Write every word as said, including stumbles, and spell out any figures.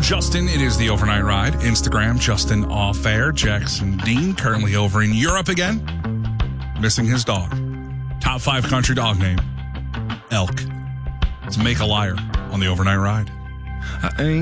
Justin. It is the Overnight Ride. Instagram, Justin Off Air. Jackson Dean, currently over in Europe again, missing his dog. Top five country dog name, Elk. Let's make a liar on the Overnight Ride. I ain't